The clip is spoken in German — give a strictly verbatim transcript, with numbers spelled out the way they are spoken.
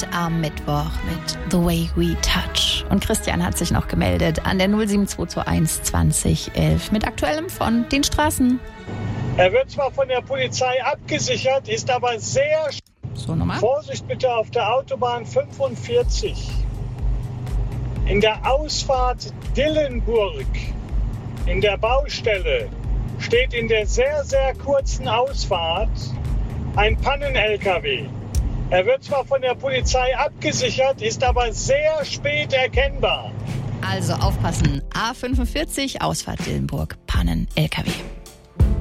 Start am Mittwoch mit The Way We Touch. Und Christian hat sich noch gemeldet an der null sieben zwei zwei eins zwanzig elf mit Aktuellem von den Straßen. Er wird zwar von der Polizei abgesichert, ist aber sehr... So, nochmal. Vorsicht bitte auf der Autobahn fünfundvierzig. In der Ausfahrt Dillenburg, in der Baustelle, steht in der sehr, sehr kurzen Ausfahrt ein Pannen-L K W. Er wird zwar von der Polizei abgesichert, ist aber sehr spät erkennbar. Also aufpassen. A fünfundvierzig, Ausfahrt Dillenburg, Pannen-L K W.